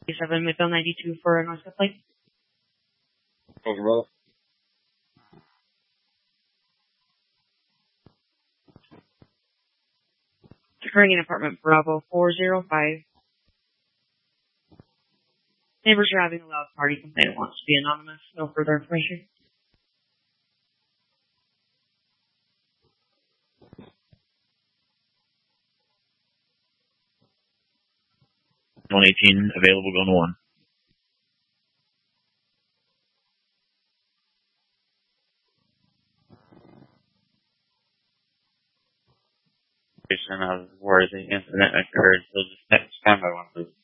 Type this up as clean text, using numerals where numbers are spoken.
7 Midvale 92 for a noise complaint. Over, brother. Occurring in apartment Bravo 405. Neighbors are having a loud party. Complainant wants to be anonymous. No further information. (118) available, going to 1. Of where the incident occurred, so just stand by 1, please.